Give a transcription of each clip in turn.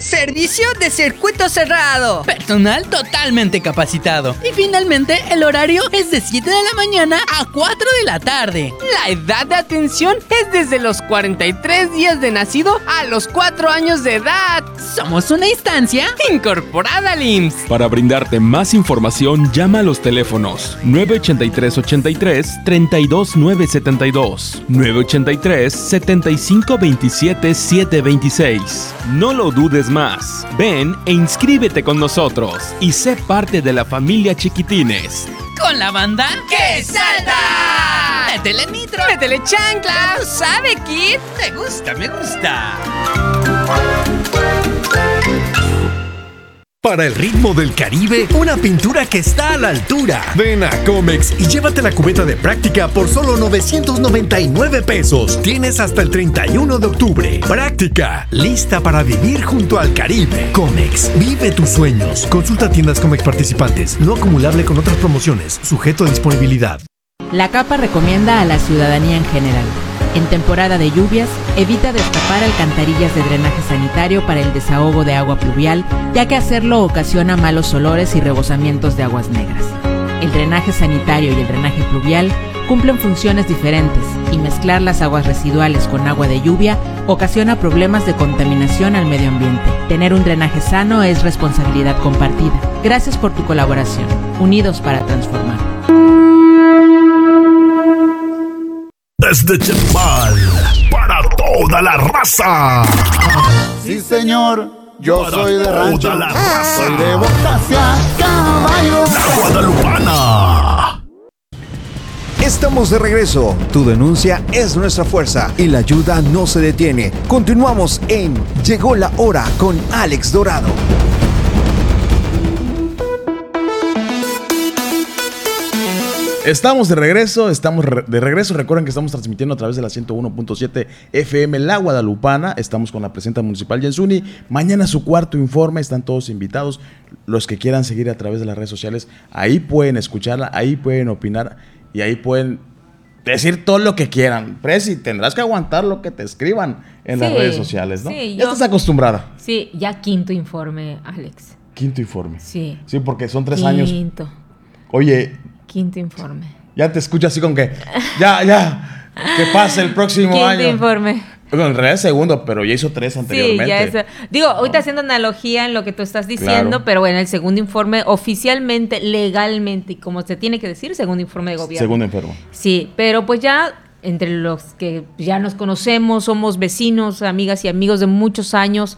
Servicio de circuito cerrado. Personal totalmente capacitado. Y finalmente, el horario es de 7 de la mañana a 4 de la tarde. La edad de atención es desde los 43 días de nacido a los 4 años de edad. Somos una instancia incorporada al IMSS. Para brindarte más información, llama a los teléfonos 983-83-32972, 983-7527-726. No lo dudes más. Ven e inscríbete con nosotros y sé parte de la familia Chiquitines. Con la banda ¡Que salta! ¡Métele nitro! ¡Métele chancla! ¿Sabe, Kid? Me gusta. Para el ritmo del Caribe, una pintura que está a la altura. Ven a Comex y llévate la cubeta de práctica por solo 999 pesos. Tienes hasta el 31 de octubre. Práctica, lista para vivir junto al Caribe. Comex, vive tus sueños. Consulta tiendas Comex participantes. No acumulable con otras promociones. Sujeto a disponibilidad. La CAPA recomienda a la ciudadanía en general: en temporada de lluvias, evita destapar alcantarillas de drenaje sanitario para el desahogo de agua pluvial, ya que hacerlo ocasiona malos olores y rebosamientos de aguas negras. El drenaje sanitario y el drenaje pluvial cumplen funciones diferentes, y mezclar las aguas residuales con agua de lluvia ocasiona problemas de contaminación al medio ambiente. Tener un drenaje sano es responsabilidad compartida. Gracias por tu colaboración. Unidos para transformar. Desde Chetumal, para toda la raza. Sí, señor, yo soy de rancho. Toda la raza. Soy de Bocasia, caballo. La Guadalupana. Estamos de regreso. Tu denuncia es nuestra fuerza y la ayuda no se detiene. Continuamos en Llegó la Hora con Alex Dorado. Estamos de regreso. Recuerden que estamos transmitiendo a través de la 101.7 FM La Guadalupana. Estamos con la presidenta municipal Yensuni. Mañana su cuarto informe, están todos invitados. Los que quieran seguir a través de las redes sociales, ahí pueden escucharla, ahí pueden opinar y ahí pueden decir todo lo que quieran. Presi, tendrás que aguantar lo que te escriban en las redes sociales, ¿no? Sí, ya estás acostumbrada. Sí, ya quinto informe, Alex. Quinto informe. Sí. Sí, porque son 3 años. Quinto. Oye. Quinto informe. Ya te escucho así con que, ya, que pase el próximo año. Quinto informe. Bueno, en realidad segundo, pero ya hizo 3 anteriormente. Sí, ya es. Digo, ahorita haciendo analogía en lo que tú estás diciendo, Claro. pero bueno, el segundo informe oficialmente, legalmente, y como se tiene que decir, segundo informe de gobierno. Segundo informe. Sí, pero pues ya entre los que ya nos conocemos, somos vecinos, amigas y amigos de muchos años,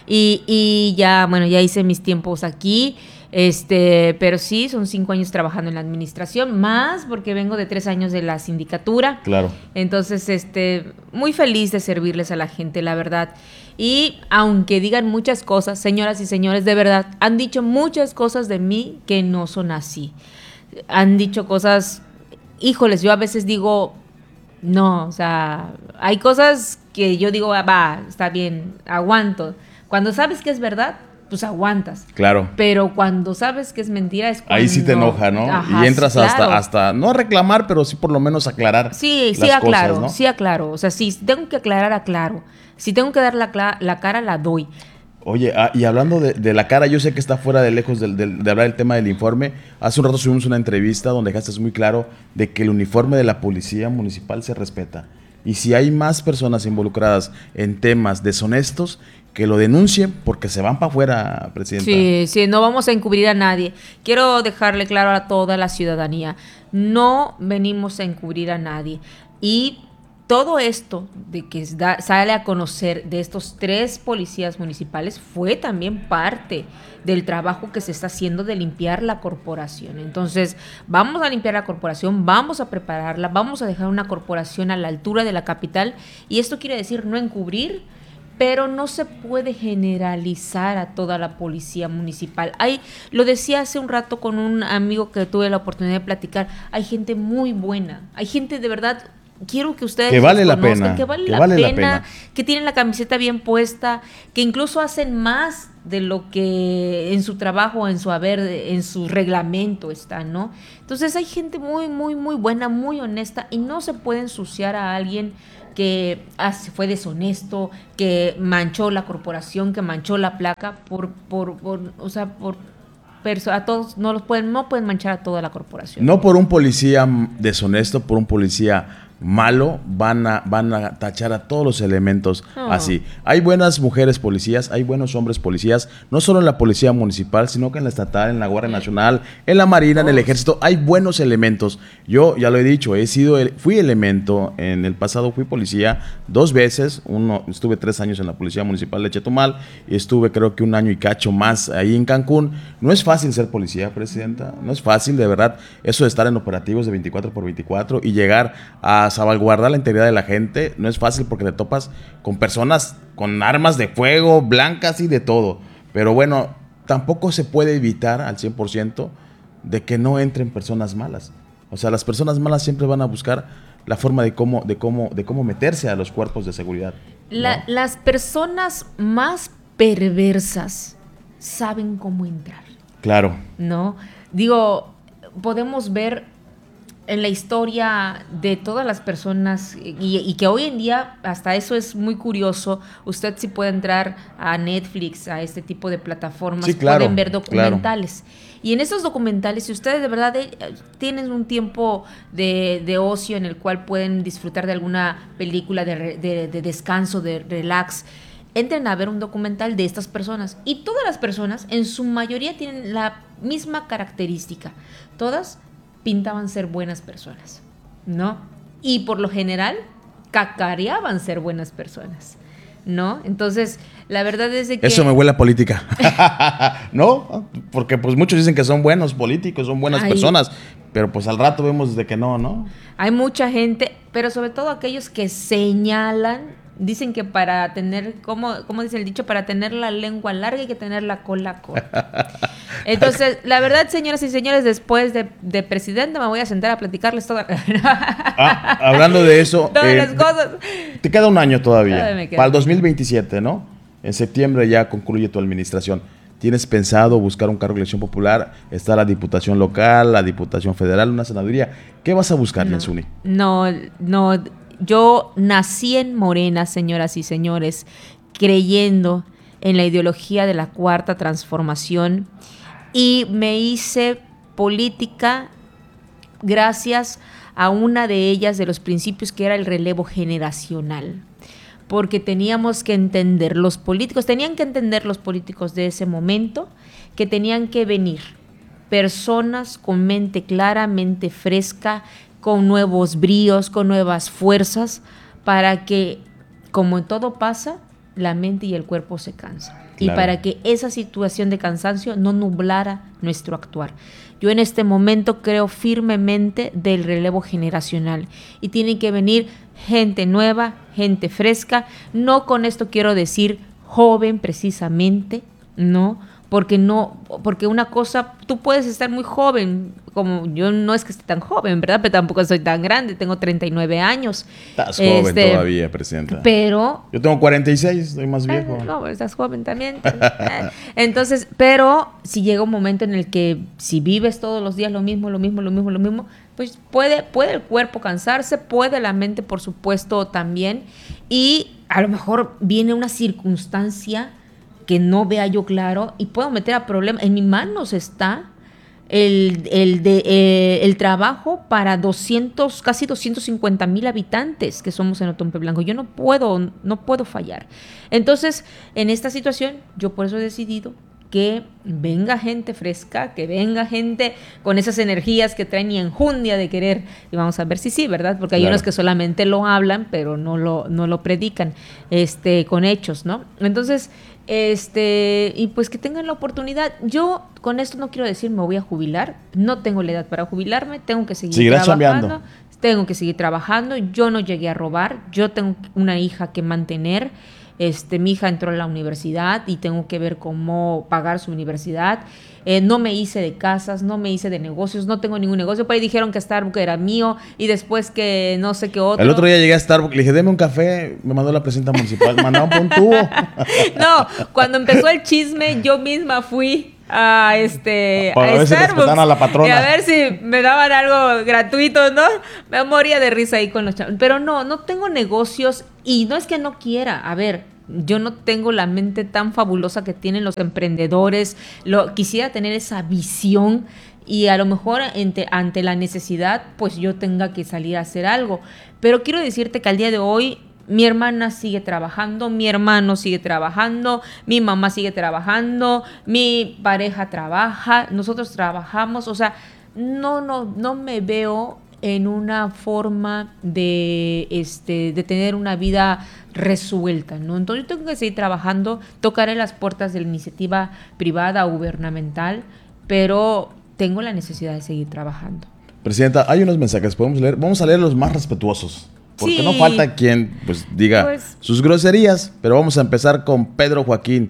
y ya, bueno, ya hice mis tiempos aquí. Pero sí, son 5 años trabajando en la administración, más porque vengo de 3 años de la sindicatura. Claro. Entonces, muy feliz de servirles a la gente, la verdad. Y aunque digan muchas cosas, señoras y señores, de verdad, han dicho muchas cosas de mí que no son así. Han dicho cosas, híjoles, yo a veces digo, no, o sea, hay cosas que yo digo, va, está bien, aguanto. Cuando sabes que es verdad, pues aguantas. Claro. Pero cuando sabes que es mentira es cuando... Ahí sí te enoja, ¿no? Ajá, y entras claro. hasta, no a reclamar, pero sí por lo menos aclarar. Sí, las aclaro, cosas, ¿no? sí aclaro. O sea, si tengo que aclarar, aclaro. Si tengo que dar la cara, la doy. Oye, y hablando de la cara, yo sé que está fuera de lejos de hablar del tema del informe. Hace un rato subimos una entrevista donde dejaste muy claro de que el uniforme de la policía municipal se respeta. Y si hay más personas involucradas en temas deshonestos, que lo denuncien porque se van para afuera, presidenta. Sí, no vamos a encubrir a nadie. Quiero dejarle claro a toda la ciudadanía, no venimos a encubrir a nadie. Y todo esto de que sale a conocer de estos 3 policías municipales fue también parte del trabajo que se está haciendo de limpiar la corporación. Entonces, vamos a limpiar la corporación, vamos a prepararla, vamos a dejar una corporación a la altura de la capital, y esto quiere decir no encubrir, pero no se puede generalizar a toda la policía municipal. Lo decía hace un rato con un amigo que tuve la oportunidad de platicar, hay gente muy buena, hay gente de verdad, quiero que ustedes que vale la conozcan, pena, que vale la pena, que tienen la camiseta bien puesta, que incluso hacen más de lo que en su trabajo, en su haber, en su reglamento está, ¿no? Entonces hay gente muy, muy, muy buena, muy honesta, y no se puede ensuciar a alguien fue deshonesto, que manchó la corporación, que manchó la placa a todos no pueden manchar a toda la corporación. No por un policía deshonesto, por un policía malo, van a tachar a todos los elementos así. Hay buenas mujeres policías, hay buenos hombres policías, no solo en la policía municipal, sino que en la estatal, en la Guardia Nacional, en la Marina, en el Ejército, hay buenos elementos. Yo ya lo he dicho, fui elemento, en el pasado fui policía 2 veces, estuve 3 años en la Policía Municipal de Chetumal y estuve creo que 1 año y cacho más ahí en Cancún. No es fácil ser policía, Presidenta, no es fácil, de verdad, eso de estar en operativos de 24/24 y llegar a salvaguardar la integridad de la gente, no es fácil porque te topas con personas con armas de fuego, blancas y de todo. Pero bueno, tampoco se puede evitar al 100% de que no entren personas malas. O sea, las personas malas siempre van a buscar la forma de cómo meterse a los cuerpos de seguridad, ¿no? Las personas más perversas saben cómo entrar. Claro. ¿No? Digo, podemos ver en la historia de todas las personas y que hoy en día hasta eso es muy curioso. Usted sí puede entrar a Netflix, a este tipo de plataformas, sí, claro, pueden ver documentales. Claro. Y en esos documentales, si ustedes de verdad tienen un tiempo de ocio en el cual pueden disfrutar de alguna película de descanso, de relax, entren a ver un documental de estas personas. Y todas las personas, en su mayoría, tienen la misma característica. Todas pintaban ser buenas personas, ¿no? Y por lo general, cacareaban ser buenas personas, ¿no? Entonces, la verdad es de que... Eso me huele a política, ¿no? Porque pues muchos dicen que son buenos políticos, son buenas personas, pero pues al rato vemos de que no. Hay mucha gente, pero sobre todo aquellos que señalan. Dicen que para tener, ¿cómo dice el dicho? Para tener la lengua larga hay que tener la cola corta. Entonces, la verdad, señoras y señores, después de presidente me voy a sentar a platicarles toda... hablando de eso, todas las cosas. Te queda un año todavía. Para el 2027, ¿no? En septiembre ya concluye tu administración. ¿Tienes pensado buscar un cargo de elección popular? ¿Está la diputación local, la diputación federal, una senaduría? ¿Qué vas a buscar, Jensuni? No. Yo nací en Morena, señoras y señores, creyendo en la ideología de la Cuarta Transformación y me hice política gracias a una de ellas, de los principios, que era el relevo generacional. Porque teníamos que entender, tenían que entender los políticos de ese momento, que tenían que venir personas con mente clara, mente fresca, con nuevos bríos, con nuevas fuerzas, para que, como en todo pasa, la mente y el cuerpo se cansan. Claro. Y para que esa situación de cansancio no nublara nuestro actuar. Yo en este momento creo firmemente del relevo generacional y tiene que venir gente nueva, gente fresca. No con esto quiero decir joven precisamente, ¿no? Porque una cosa, tú puedes estar muy joven, como yo no es que esté tan joven, ¿verdad? Pero tampoco soy tan grande, tengo 39 años. Estás joven todavía, Presidenta. Pero... Yo tengo 46, soy más viejo. No, estás joven también. Entonces, pero si llega un momento en el que si vives todos los días lo mismo, pues puede el cuerpo cansarse, puede la mente, por supuesto, también. Y a lo mejor viene una circunstancia que no vea yo claro y puedo meter a problemas. En mis manos está el trabajo para casi 250,000 habitantes que somos en Otompe Blanco. Yo no puedo fallar. Entonces, en esta situación, yo por eso he decidido que venga gente fresca, que venga gente con esas energías que traen y enjundia de querer, y vamos a ver si sí, ¿verdad? Porque hay unos que solamente lo hablan, pero no lo predican, con hechos, ¿no? Entonces, y pues que tengan la oportunidad. Yo con esto no quiero decir me voy a jubilar, no tengo la edad para jubilarme, tengo que seguir trabajando, tengo que seguir trabajando. Yo no llegué a robar, yo tengo una hija que mantener. Mi hija entró a la universidad y tengo que ver cómo pagar su universidad. No me hice de casas, no me hice de negocios, no tengo ningún negocio. Por ahí dijeron que Starbucks era mío y después que no sé qué otro. El otro día llegué a Starbucks, le dije, deme un café, me mandó la presidenta municipal, mandaba un tubo. No, cuando empezó el chisme, yo misma fui a ver si respetan Starbucks a la patrona. y a ver si me daban algo gratuito, ¿no? Me moría de risa ahí con los chavos. Pero no tengo negocios y no es que no quiera. A ver, yo no tengo la mente tan fabulosa que tienen los emprendedores. Quisiera tener esa visión y a lo mejor ante la necesidad, pues yo tenga que salir a hacer algo. Pero quiero decirte que al día de hoy mi hermana sigue trabajando, mi hermano sigue trabajando, mi mamá sigue trabajando, mi pareja trabaja, nosotros trabajamos, o sea, no me veo en una forma de tener una vida resuelta, ¿no? Entonces yo tengo que seguir trabajando, tocaré las puertas de la iniciativa privada o gubernamental, pero tengo la necesidad de seguir trabajando. Hay unos mensajes, podemos leer, vamos a leer los más respetuosos. Porque no falta quien diga sus groserías, pero vamos a empezar con Pedro Joaquín.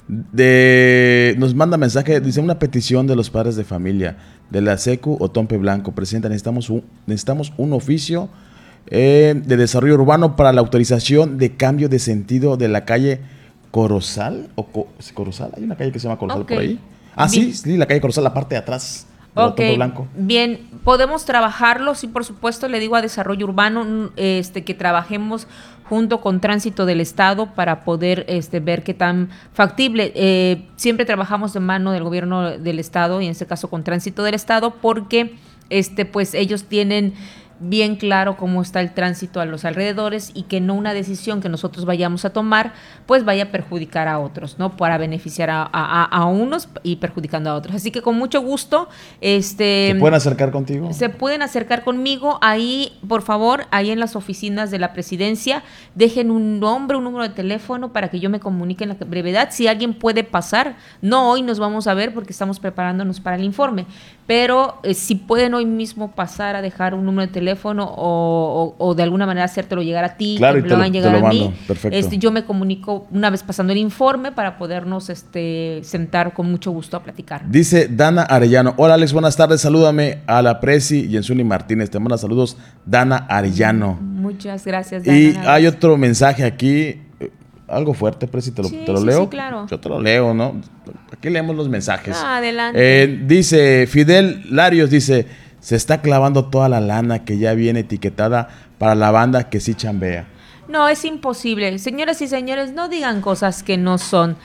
Nos manda mensaje, dice una petición de los padres de familia de la SECU o Tompe Blanco. Presidenta, necesitamos un oficio de desarrollo urbano para la autorización de cambio de sentido de la calle Corozal. ¿Corozal? Hay una calle que se llama Corozal por ahí. Sí, la calle Corozal, la parte de atrás. Ok, bien, podemos trabajarlo, sí, por supuesto, le digo a Desarrollo Urbano que trabajemos junto con Tránsito del Estado para poder ver qué tan factible. Siempre trabajamos de mano del gobierno del Estado y en este caso con Tránsito del Estado porque pues ellos tienen bien claro cómo está el tránsito a los alrededores y que no una decisión que nosotros vayamos a tomar pues vaya a perjudicar a otros, ¿no? Para beneficiar a unos y perjudicando a otros. Así que con mucho gusto ¿se pueden acercar contigo? Se pueden acercar conmigo ahí, por favor, ahí en las oficinas de la presidencia, dejen un nombre, un número de teléfono para que yo me comunique en la brevedad. Si alguien puede pasar, no hoy nos vamos a ver porque estamos preparándonos para el informe, pero si pueden hoy mismo pasar a dejar un número de teléfono o de alguna manera hacértelo llegar a ti, claro, que me lo hagan llegar a mí. Perfecto. Yo me comunico una vez pasando el informe para podernos sentar con mucho gusto a platicar. Dice Dana Arellano: hola Alex, buenas tardes, salúdame a la Presi y Enzuni Martínez. Te manda saludos Dana Arellano. Muchas gracias, Dana. Y hay otro mensaje aquí, algo fuerte, Presi, te lo leo. Sí, claro. Yo te lo leo, ¿no? Aquí leemos los mensajes. Adelante. Dice Fidel Larios, dice: se está clavando toda la lana que ya viene etiquetada para la banda que sí chambea. No, es imposible. Señoras y señores, no digan cosas que no son.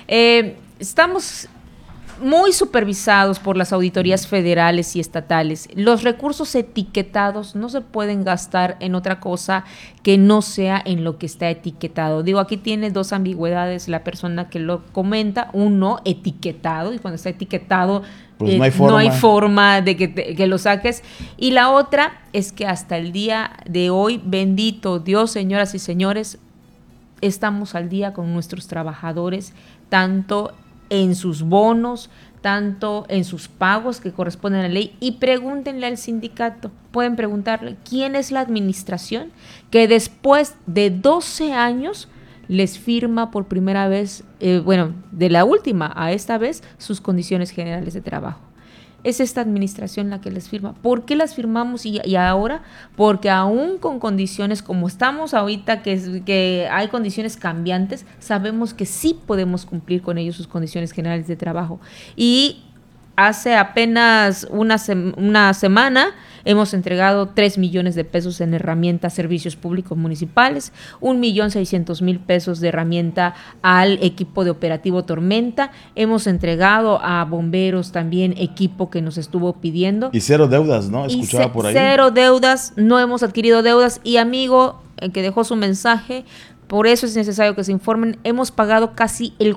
Estamos muy supervisados por las auditorías federales y estatales. Los recursos etiquetados no se pueden gastar en otra cosa que no sea en lo que está etiquetado. Digo, aquí tiene dos ambigüedades la persona que lo comenta. Uno, etiquetado, y cuando está etiquetado pues no hay forma de que lo saques. Y la otra es que hasta el día de hoy, bendito Dios, señoras y señores, estamos al día con nuestros trabajadores, tanto en sus bonos, tanto en sus pagos que corresponden a la ley. Y pregúntenle al sindicato, pueden preguntarle quién es la administración que después de 12 años les firma por primera vez, de la última a esta vez, sus condiciones generales de trabajo. Es esta administración la que les firma. ¿Por qué las firmamos y ahora? Porque aún con condiciones como estamos ahorita, que hay condiciones cambiantes, sabemos que sí podemos cumplir con ellos sus condiciones generales de trabajo. Y hace apenas una semana hemos entregado 3 millones de pesos en herramientas, servicios públicos municipales, 1.600.000 pesos de herramienta al equipo de operativo Tormenta. Hemos entregado a bomberos también equipo que nos estuvo pidiendo. Y 0 deudas, ¿no? Escuchaba por ahí. 0 deudas, no hemos adquirido deudas. Y amigo, el que dejó su mensaje, por eso es necesario que se informen, hemos pagado casi el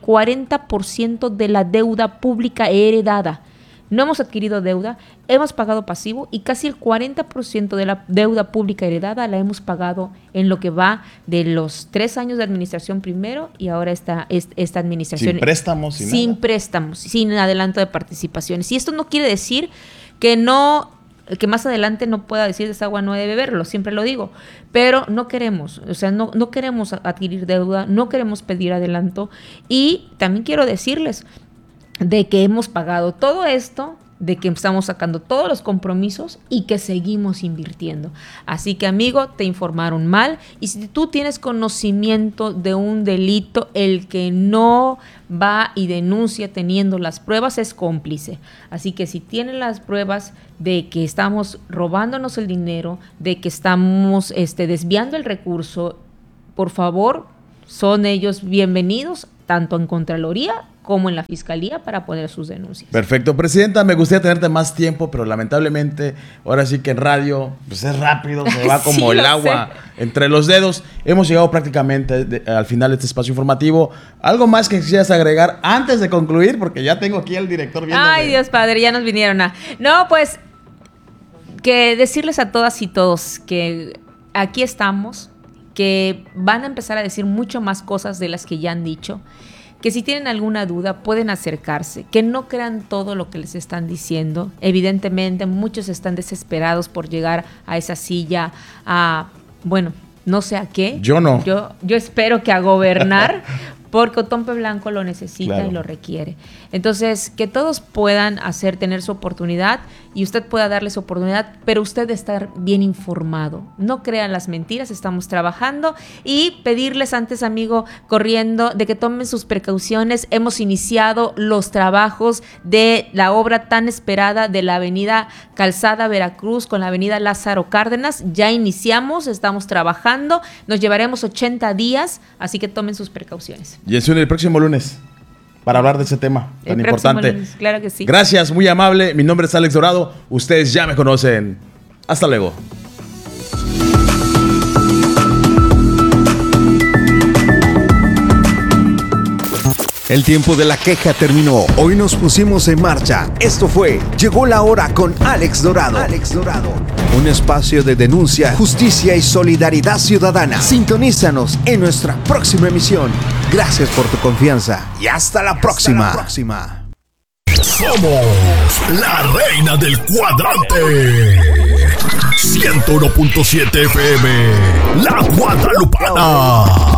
40% de la deuda pública heredada. No hemos adquirido deuda, hemos pagado pasivo y casi el 40% de la deuda pública heredada la hemos pagado en lo que va de los 3 años de administración primero y ahora esta administración. Sin préstamos, sin préstamos, sin adelanto de participaciones. Y esto no quiere decir que más adelante no pueda decir esa agua no he de beberlo, siempre lo digo, pero no queremos, no queremos adquirir deuda, no queremos pedir adelanto. Y también quiero decirles de que hemos pagado todo esto de que estamos sacando todos los compromisos y que seguimos invirtiendo. Así que, amigo, te informaron mal, y si tú tienes conocimiento de un delito, el que no va y denuncia teniendo las pruebas es cómplice. Así que si tienen las pruebas de que estamos robándonos el dinero, de que estamos desviando el recurso, por favor, son ellos bienvenidos tanto en Contraloría como en la Fiscalía para poner sus denuncias. Perfecto, Presidenta, me gustaría tenerte más tiempo, pero lamentablemente ahora sí que en radio pues es rápido, se va como sí, el agua entre los dedos. Hemos llegado prácticamente al final de este espacio informativo. ¿Algo más que quisieras agregar antes de concluir? Porque ya tengo aquí al director viéndome. Ay, Dios Padre, ya nos vinieron a... No, pues, que decirles a todas y todos que aquí estamos, que van a empezar a decir mucho más cosas de las que ya han dicho, que si tienen alguna duda pueden acercarse, que no crean todo lo que les están diciendo. Evidentemente muchos están desesperados por llegar a esa silla, bueno, no sé a qué. Yo no. Yo espero que a gobernar, porque Otompe Blanco lo necesita, claro, y lo requiere. Entonces, que todos puedan tener su oportunidad, y usted pueda darle su oportunidad, pero usted estar bien informado. No crean las mentiras, estamos trabajando, y pedirles antes, amigo, corriendo, de que tomen sus precauciones. Hemos iniciado los trabajos de la obra tan esperada de la avenida Calzada Veracruz con la avenida Lázaro Cárdenas. Ya iniciamos, estamos trabajando, nos llevaremos 80 días, así que tomen sus precauciones. Y el próximo lunes, para hablar de ese tema tan importante. Lunes, claro que sí. Gracias, muy amable. Mi nombre es Alex Dorado. Ustedes ya me conocen. Hasta luego. El tiempo de la queja terminó. Hoy nos pusimos en marcha. Esto fue Llegó la Hora con Alex Dorado. Un espacio de denuncia, justicia y solidaridad ciudadana. Sintonízanos en nuestra próxima emisión. Gracias por tu confianza y hasta la próxima. Somos la reina del cuadrante. 101.7 FM, La Guadalupana.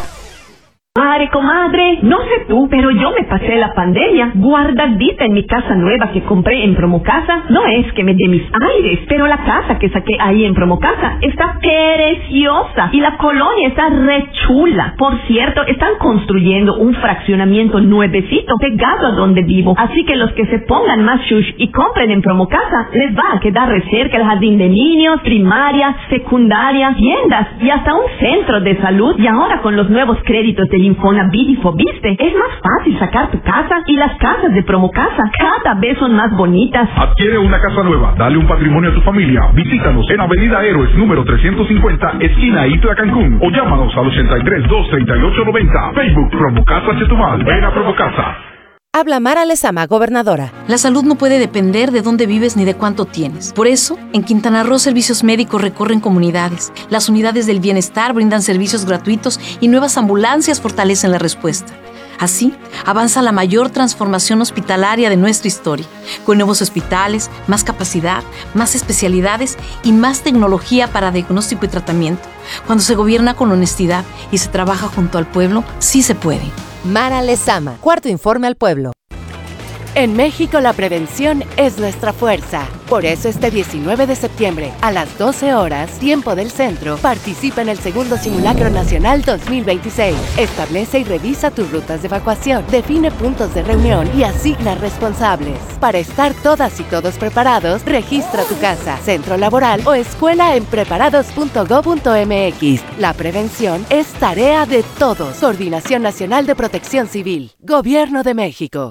Madre, comadre, no sé tú, pero yo me pasé la pandemia guardadita en mi casa nueva que compré en Promocasa. No es que me dé mis aires, pero la casa que saqué ahí en Promocasa está preciosa y la colonia está re chula. Por cierto, están construyendo un fraccionamiento nuevecito pegado a donde vivo, así que los que se pongan más shush y compren en Promocasa les va a quedar re cerca el jardín de niños, primaria, secundaria, tiendas y hasta un centro de salud. Y ahora con los nuevos créditos del Infonavit y Fobiste, es más fácil sacar tu casa, y las casas de Promocasa cada vez son más bonitas. Adquiere una casa nueva, dale un patrimonio a tu familia. Visítanos en Avenida Héroes número 350, esquina Itla, Cancún, o llámanos al 83-238-90. Facebook Promocasa Chetumal. Ven a Promocasa. Habla Mara Lezama, gobernadora. La salud no puede depender de dónde vives ni de cuánto tienes. Por eso, en Quintana Roo, servicios médicos recorren comunidades. Las unidades del bienestar brindan servicios gratuitos y nuevas ambulancias fortalecen la respuesta. Así, avanza la mayor transformación hospitalaria de nuestra historia, con nuevos hospitales, más capacidad, más especialidades y más tecnología para diagnóstico y tratamiento. Cuando se gobierna con honestidad y se trabaja junto al pueblo, sí se puede. Mara Lezama, cuarto informe al pueblo. En México la prevención es nuestra fuerza. Por eso este 19 de septiembre, a las 12 horas, tiempo del centro, participa en el segundo Simulacro Nacional 2026. Establece y revisa tus rutas de evacuación, define puntos de reunión y asigna responsables. Para estar todas y todos preparados, registra tu casa, centro laboral o escuela en preparados.go.mx. La prevención es tarea de todos. Coordinación Nacional de Protección Civil. Gobierno de México.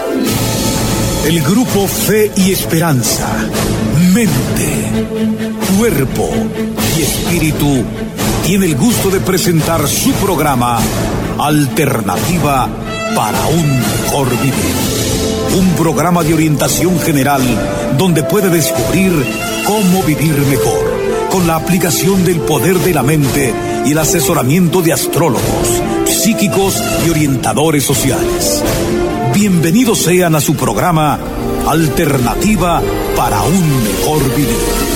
El grupo Fe y Esperanza, Mente, Cuerpo y Espíritu tiene el gusto de presentar su programa Alternativa para un Mejor Vivir. Un programa de orientación general donde puede descubrir cómo vivir mejor, con la aplicación del poder de la mente y el asesoramiento de astrólogos, psíquicos y orientadores sociales. Bienvenidos sean a su programa Alternativa para un Mejor Vivir.